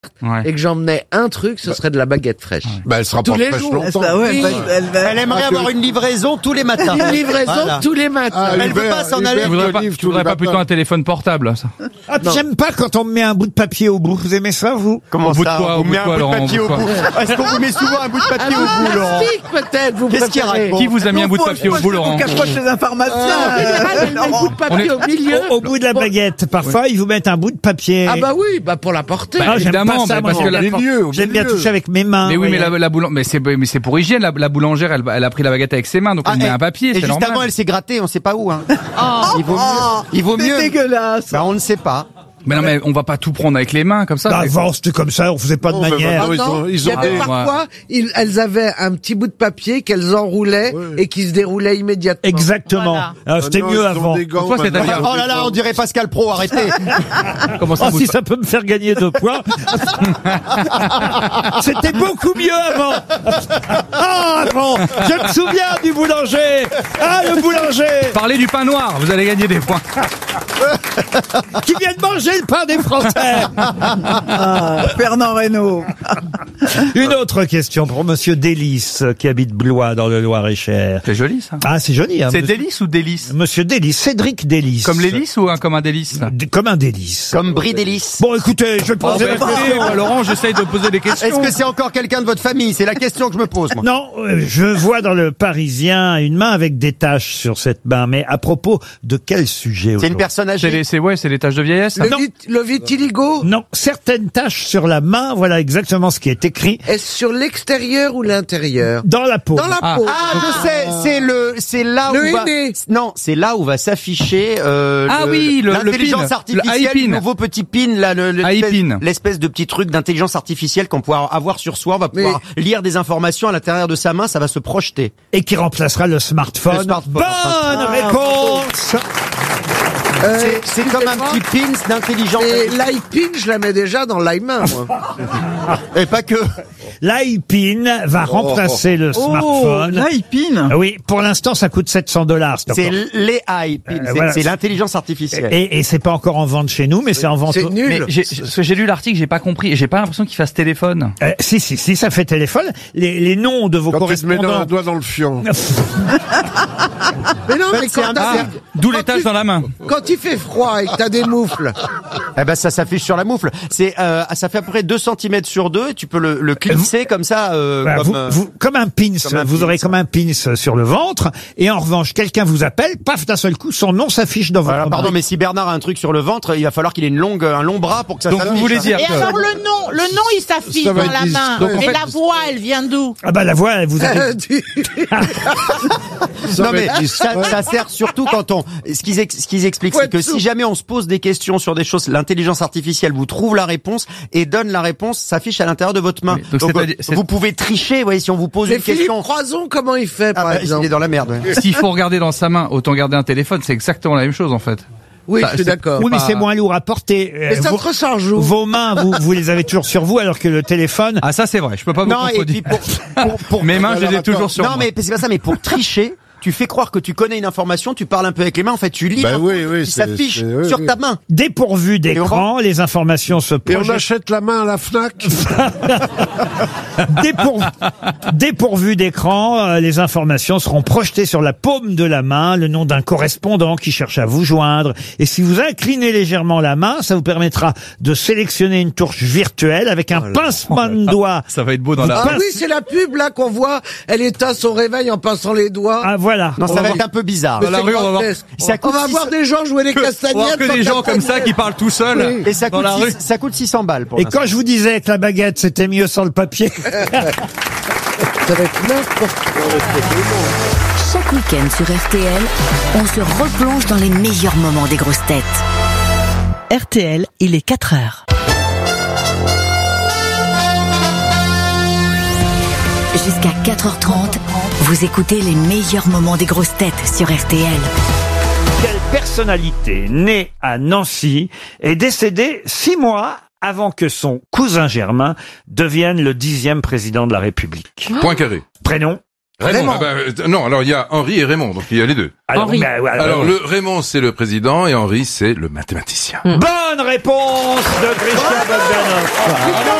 et que j'emmenais un truc, ce serait de la baguette fraîche. Bah, elle sera tous pas les fraîche jours. longtemps. Elle aimerait avoir une livraison tous les matins. Une livraison Voilà. tous les matins. Elle veut pas s'en aller. Tu voudrais pas plutôt un téléphone portable, ça? Ah, puis j'aime pas quand on me met un bout de papier au bout. Vous aimez ça, vous? Comment Au bout de ça? quoi, On au vous bout met de un quoi, bout de Laurent, papier au au bout de bout. Est-ce qu'on vous met souvent un bout de papier au bout, Laurent? Plastique, peut-être, vous Qu'est-ce qu'il préférez. raconte? Qui vous a mis un bout de papier au bout, Laurent? capote les informations. En général, elle met le bout de papier au milieu. Au bout de la baguette, parfois, ils vous mettent un bout de papier. Ah bah oui, bah pour la porter. Bah, Ah, j'aime évidemment, pas ça, mais moi, parce que j'aime la- bien- J'aime bien toucher avec mes mains. Mais oui, mais voyez. la boulangère, mais c'est pour hygiène. La boulangère, elle a pris la baguette avec ses mains, donc elle met un papier, Et c'est juste normal. avant, elle s'est grattée, on sait pas où. Hein. Il vaut C'est mieux. dégueulasse. Bah, on ne sait pas. Mais non, mais on va pas tout prendre avec les mains, comme ça. Avant, c'était comme ça, on faisait pas de Oh, mais manière. maintenant, Il ils y ont avait des... parfois, elles avaient un petit bout de papier qu'elles enroulaient et qui se déroulait immédiatement. Exactement. Voilà. Ah, c'était Maintenant, mieux ils ont avant. des gants, Pourquoi maintenant, c'est-à-dire ils ont Oh là des là, gants. on dirait Pascal Pro, arrêtez. Comment ça, Oh, si ça peut me faire gagner 2 points. C'était beaucoup mieux avant. Ah, avant. Je me souviens du boulanger. Ah, le boulanger. Parlez du pain noir, vous allez gagner des points. Qui vient de manger le pain des Français. Fernand Reynaud. Une autre question pour monsieur Délice, qui habite Blois, dans le Loir-et-Cher. C'est joli, ça. Ah, c'est joli, hein. C'est monsieur- délice ou délice? Monsieur Délice, Cédric Délice. Comme l'hélice ou comme un délice? Comme un délice. Comme Brie d'Hélice. Bon, écoutez, je vais Oh, poser bah, la question. écoutez, Laurent, j'essaye de poser des questions. Est-ce que c'est encore quelqu'un de votre famille? C'est la question que je me pose, moi. Non, je vois dans le Parisien une main avec des taches sur cette main, mais à propos de quel sujet C'est une aujourd'hui personne âgée. C'est les taches de vieillesse. Le, Non. le vitiligo, Non, certaines taches sur la main, voilà exactement ce qui est écrit est-ce sur l'extérieur ou l'intérieur? dans la peau. Dans la Ah. peau. Ah, je sais, c'est là Le où va, henné. non, c'est là où va s'afficher, Ah oui, le l'intelligence pin. artificielle, Le le iPin. nouveau petit pin, là, iPin. l'espèce de petit truc d'intelligence artificielle qu'on pourra avoir sur soi, on va pouvoir lire des informations à l'intérieur de sa main, ça va se projeter. Et qui remplacera le smartphone. Le smartphone, Bonne réponse. C'est comme un petit pin d'intelligence Et l'iPin, je la mets déjà dans l'iMain, moi. et pas que. L'iPin va remplacer le Oh, smartphone. l'iPin. Ah oui, pour l'instant, ça coûte $700. C'est les iPin, voilà. c'est l'intelligence artificielle. Et c'est pas encore en vente chez nous, mais c'est en vente. C'est nul. Mais j'ai lu l'article, j'ai pas compris. J'ai pas l'impression qu'il fasse téléphone. Si, ça fait téléphone. Les noms de vos Quand tu te mets un correspondants. doigt dans le fion. Mais non, En fait, mais c'est un- D'où les taches dans la main. quand il fait froid et que t'as des moufles, Eh ben, ça s'affiche sur la moufle. Ça fait à peu près 2 cm sur 2 et tu peux le glisser comme ça, Voilà, comme un pins, comme un vous pins. aurez comme un pins sur le ventre, et en revanche, quelqu'un vous appelle, paf, d'un seul coup, son nom s'affiche dans votre Voilà, main. pardon, mais si Bernard a un truc sur le ventre, il va falloir qu'il ait un long bras pour que ça Donc s'affiche. vous voulez dire Et que... alors le nom il s'affiche Ça va dans être la main. discret. Donc, en Mais fait, la voix, elle vient d'où? Ah bah la voix, elle vous a... Non mais ça sert surtout quand ce qu'ils expliquent, c'est que si jamais on se pose des questions sur des choses, l'intelligence artificielle vous trouve la réponse et donne la réponse, s'affiche à l'intérieur de votre main. Mais, donc, Donc, c'est-à-dire- vous pouvez tricher, vous voyez, si on vous pose mais une Philippe question. Croison, comment il fait, Ah par bah, il exemple? est dans la merde. Ouais. S'il faut regarder dans sa main, autant garder un téléphone, c'est exactement la même chose en fait. Oui, Ça, je suis c'est- d'accord. Oui, mais pas- c'est moins lourd à porter. Mais ça vos, se recharge où? vos mains, vous les avez toujours sur vous, alors que le téléphone... Ah ça c'est vrai, je peux pas vous Non, et puis contredire. pour Mes mains, je les ai Alors, toujours attends. sur non moi. mais c'est pas ça, mais pour tricher, tu fais croire que tu connais une information, tu parles un peu avec les mains, en fait tu lis Ben l'info oui, qui s'affiche oui, sur oui. ta main. Dépourvu d'écran, les informations se Et on projettent. achète la main à la Fnac. Dépourvu d'écran, les informations seront projetées sur la paume de la main, le nom d'un correspondant qui cherche à vous joindre. Et si vous inclinez légèrement la main, ça vous permettra de sélectionner une touche virtuelle avec un pincement de doigt. Ça va être beau dans la... Ah oui, c'est la pub, là, qu'on voit. Elle éteint son réveil en pinçant les doigts. Ah voilà. Non, ça va être un peu bizarre. Mais dans la c'est rue, on va voir- grotesque. Ça coûte On va six- voir des gens jouer les On va castagnettes. voir que des sans gens comme ça castagnettes. qui parlent tout seuls Et ça dans coûte, la rue. ça coûte 600 balles pour Et l'instant. quand je vous disais que la baguette c'était mieux sans le papier, Ça va être n'importe quoi. Chaque week-end sur RTL, on se replonge dans les meilleurs moments des grosses têtes. RTL, il est 4 heures. Jusqu'à 4h30, vous écoutez les meilleurs moments des grosses têtes sur RTL. quelle personnalité née à Nancy est décédée 6 mois avant que son cousin germain devienne le 10e président de la République? Poincaré. Prénom? Raymond. Non, alors il y a Henri et Raymond, donc il y a les deux. Alors, Henri. Alors le Raymond c'est le président et Henri c'est le mathématicien. Bonne réponse de Christian Bogdanov.